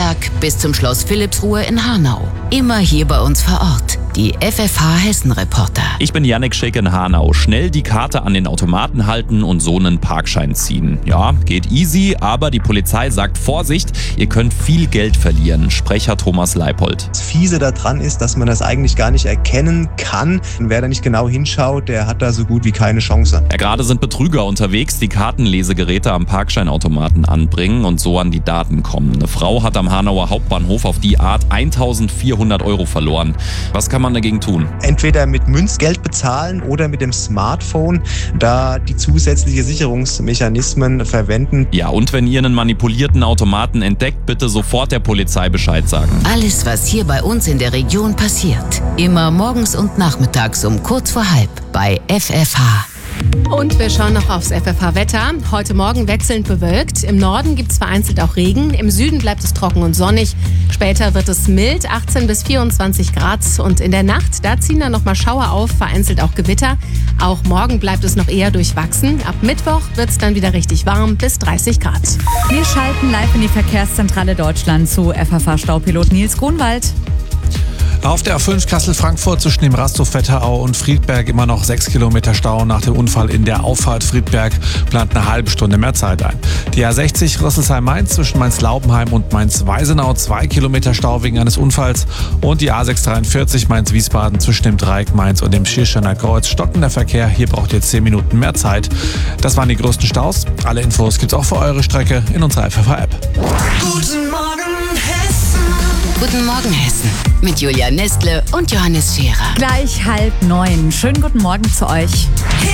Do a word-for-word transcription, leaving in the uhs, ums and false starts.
Friedberg bis zum Schloss Philippsruhe in Hanau. Immer hier bei uns vor Ort. Die F F H Hessen-Reporter. Ich bin Yannick Schick in Hanau. Schnell die Karte an den Automaten halten und so einen Parkschein ziehen. Ja, geht easy, aber die Polizei sagt Vorsicht, ihr könnt viel Geld verlieren. Sprecher Thomas Leipold. Das Fiese daran ist, dass man das eigentlich gar nicht erkennen kann. Und wer da nicht genau hinschaut, der hat da so gut wie keine Chance. Ja, gerade sind Betrüger unterwegs, die Kartenlesegeräte am Parkscheinautomaten anbringen und so an die Daten kommen. Eine Frau hat am Hanauer Hauptbahnhof auf die Art eintausendvierhundert Euro verloren. Was kann man dagegen tun? Entweder mit Münzgeld bezahlen oder mit dem Smartphone, da die zusätzliche Sicherungsmechanismen verwenden. Ja, und wenn ihr einen manipulierten Automaten entdeckt, bitte sofort der Polizei Bescheid sagen. Alles, was hier bei uns in der Region passiert. Immer morgens und nachmittags um kurz vor halb bei F F H. Und wir schauen noch aufs F F H-Wetter. Heute Morgen wechselnd bewölkt. Im Norden gibt es vereinzelt auch Regen. Im Süden bleibt es trocken und sonnig. Später wird es mild, achtzehn bis vierundzwanzig Grad. Und in der Nacht, da ziehen dann nochmal Schauer auf, vereinzelt auch Gewitter. Auch morgen bleibt es noch eher durchwachsen. Ab Mittwoch wird es dann wieder richtig warm, bis dreißig Grad. Wir schalten live in die Verkehrszentrale Deutschland zu F F H-Staupilot Nils Grunwald. Auf der A fünf Kassel-Frankfurt zwischen dem Rasthof Wetterau und Friedberg immer noch sechs Kilometer Stau nach dem Unfall in der Auffahrt Friedberg, plant eine halbe Stunde mehr Zeit ein. Die A sechzig Rüsselsheim-Mainz zwischen Mainz-Laubenheim und Mainz-Weisenau zwei Kilometer Stau wegen eines Unfalls und die A sechshundertdreiundvierzig Mainz-Wiesbaden zwischen dem Dreieck Mainz und dem Schirrsteiner Kreuz stockender Verkehr. Hier braucht ihr zehn Minuten mehr Zeit. Das waren die größten Staus. Alle Infos gibt's auch für eure Strecke in unserer F F H-App. Guten Morgen Hessen. Guten Morgen Hessen mit Julia Nestle und Johannes Scherer. Gleich halb neun. Schönen guten Morgen zu euch.